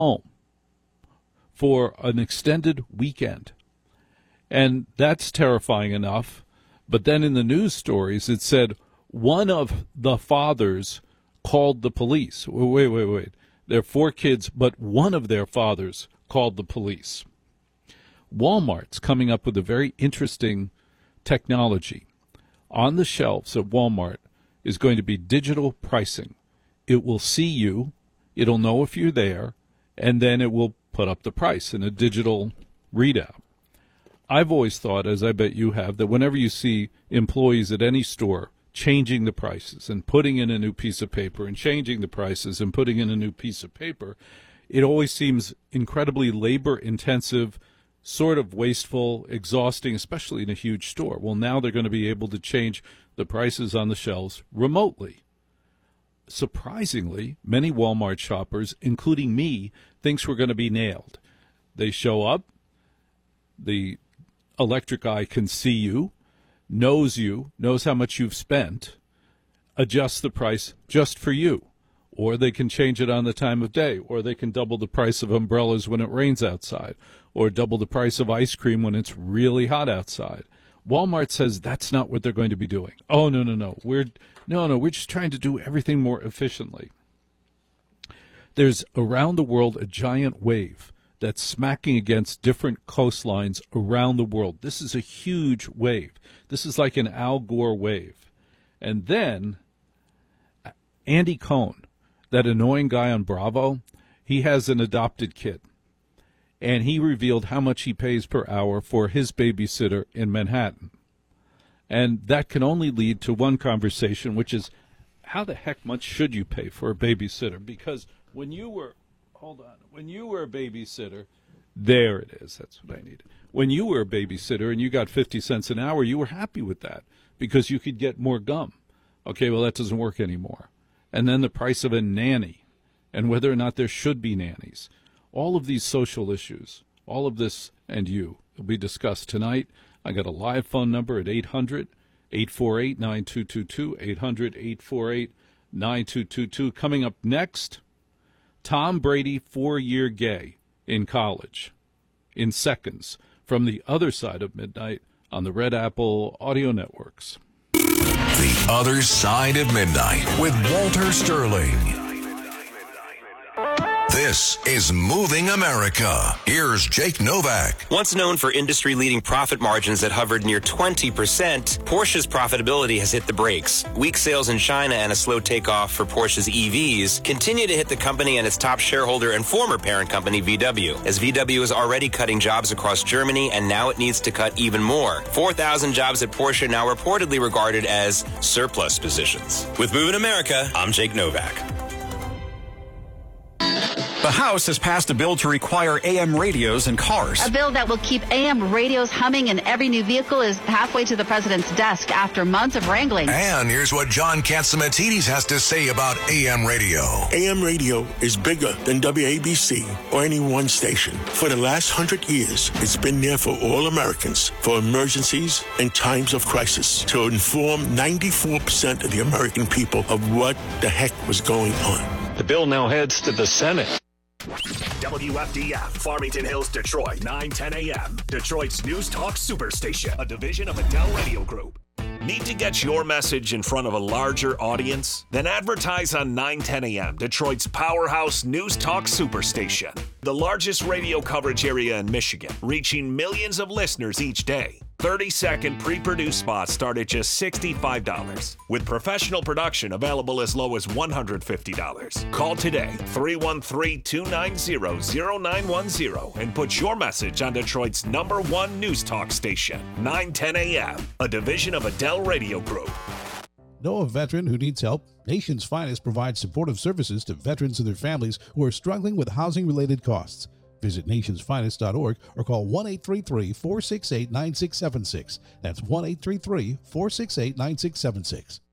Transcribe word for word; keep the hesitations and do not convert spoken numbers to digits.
home for an extended weekend. And that's terrifying enough. But then in the news stories, it said one of the fathers called the police. Wait, wait, wait. There are four kids, but one of their fathers called the police. Walmart's coming up with a very interesting technology. On the shelves at Walmart is going to be digital pricing. It will see you, it'll know if you're there, and then it will put up the price in a digital readout. I've always thought, as I bet you have, that whenever you see employees at any store changing the prices and putting in a new piece of paper and changing the prices and putting in a new piece of paper, it always seems incredibly labor-intensive, sort of wasteful, exhausting, especially in a huge store. Well, now they're going to be able to change the prices on the shelves remotely. Surprisingly, many Walmart shoppers, including me, thinks we're going to be nailed. They show up, the electric eye can see you, knows you, knows how much you've spent, adjusts the price just for you. Or they can change it on the time of day, or they can double the price of umbrellas when it rains outside, or double the price of ice cream when it's really hot outside. Walmart says that's not what they're going to be doing. Oh, no, no, no. We're no, no, we're just trying to do everything more efficiently. There's around the world a giant wave that's smacking against different coastlines around the world. This is a huge wave. This is like an Al Gore wave. And then Andy Cohen, that annoying guy on Bravo, he has an adopted kid. And he revealed how much he pays per hour for his babysitter in Manhattan. And that can only lead to one conversation, which is, how the heck much should you pay for a babysitter? Because when you were, hold on, when you were a babysitter, there it is, that's what I need. When you were a babysitter and you got fifty cents an hour, you were happy with that because you could get more gum. Okay, well, that doesn't work anymore. And then the price of a nanny and whether or not there should be nannies. All of these social issues, all of this and you will be discussed tonight. I got a live phone number at eight hundred, eight four eight, nine two two two, eight hundred, eight four eight, nine two two two. Coming up next, Tom Brady, four-year gay in college, in seconds, from the other side of midnight on the Red Apple Audio Networks. The Other Side of Midnight with Walter Sterling. This is Moving America. Here's Jake Novak. Once known for industry-leading profit margins that hovered near twenty percent, Porsche's profitability has hit the brakes. Weak sales in China and a slow takeoff for Porsche's E Vs continue to hit the company and its top shareholder and former parent company, V W, as V W is already cutting jobs across Germany, and now it needs to cut even more. four thousand jobs at Porsche now reportedly regarded as surplus positions. With Moving America, I'm Jake Novak. The House has passed a bill to require A M radios in cars. A bill that will keep A M radios humming in every new vehicle is halfway to the president's desk after months of wrangling. And here's what John Catsimatidis has to say about A M radio. A M radio is bigger than W A B C or any one station. For the last hundred years, it's been there for all Americans, for emergencies and times of crisis, to inform ninety-four percent of the American people of what the heck was going on. The bill now heads to the Senate. W F D F, Farmington Hills, Detroit, nine ten a.m. Detroit's News Talk Superstation, a division of Adele Radio Group. Need to get your message in front of a larger audience? Then advertise on nine ten a.m., Detroit's powerhouse News Talk Superstation. The largest radio coverage area in Michigan, reaching millions of listeners each day. thirty-second pre-produced spots start at just sixty-five dollars, with professional production available as low as one hundred fifty dollars. Call today, three one three, two nine zero, zero nine one zero, and put your message on Detroit's number one news talk station, nine ten a.m., a division of Adele Radio Group. Know a veteran who needs help? Nation's Finest provides supportive services to veterans and their families who are struggling with housing-related costs. Visit nationsfinest dot org or call one eight three three, four six eight, nine six seven six. That's one eight three three, four six eight, nine six seven six.